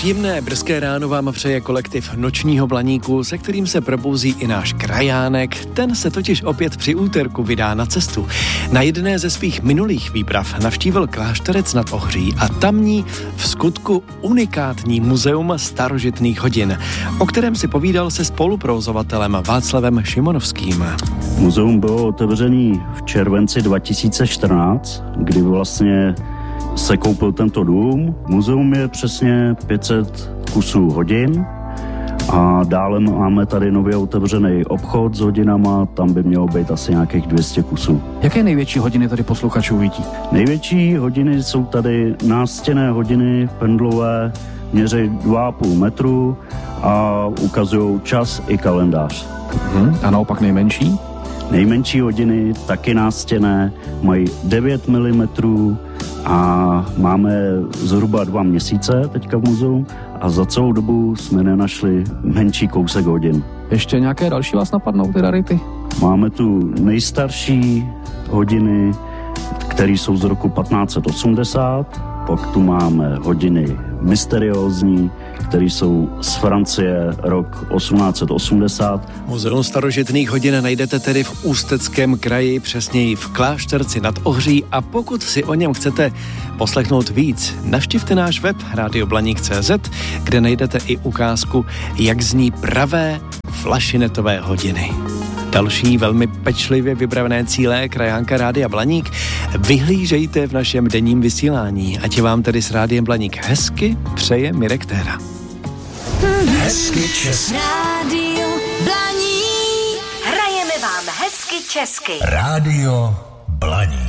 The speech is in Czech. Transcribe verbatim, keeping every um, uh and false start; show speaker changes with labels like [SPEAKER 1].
[SPEAKER 1] Příjemné brzké ráno vám přeje kolektiv Nočního Blaníku, se kterým se probouzí i náš krajánek. Ten se totiž opět při úterku vydá na cestu. Na jedné ze svých minulých výprav navštívil Klášterec nad Ohří a tamní v skutku unikátní muzeum starožitných hodin, o kterém si povídal se spoluprovozovatelem Václavem Šimonovským.
[SPEAKER 2] Muzeum bylo otevřené v červenci dva tisíce čtrnáct, kdy vlastně se koupil tento dům. Muzeum je přesně pět set kusů hodin a dále máme tady nově otevřený obchod s hodinama, tam by mělo být asi nějakých dvě stě kusů.
[SPEAKER 3] Jaké největší hodiny tady posluchačů vidí?
[SPEAKER 2] Největší hodiny jsou tady nástěnné hodiny pendlové, měří dva a půl metru a ukazují čas i kalendář.
[SPEAKER 3] Hmm, a naopak nejmenší?
[SPEAKER 2] Nejmenší hodiny, taky nástěnné, mají devět milimetrů a máme zhruba dva měsíce teďka v muzeu a za celou dobu jsme nenašli menší kousek hodin.
[SPEAKER 3] Ještě nějaké další vás napadnou, ty rarity?
[SPEAKER 2] Máme tu nejstarší hodiny, které jsou z roku patnáct set osmdesát, pak tu máme hodiny mysteriózní, které jsou z Francie rok osmnáct set osmdesát.
[SPEAKER 1] Muzeum starožitných hodin najdete tedy v Ústeckém kraji, přesněji v Klášterci nad Ohří, a pokud si o něm chcete poslechnout víc, navštivte náš web rádio blaník tečka cé zet, kde najdete i ukázku, jak zní pravé flašinetové hodiny. Další velmi pečlivě vybravené cíle krajánka Rádia Blaník vyhlížejte v našem denním vysílání. Ať je vám tedy s Rádiem Blaník hezky, přeje Mirek Téra.
[SPEAKER 4] Hezky česky.
[SPEAKER 5] Rádio Blaník. Hrajeme vám hezky česky.
[SPEAKER 4] Rádio Blaník.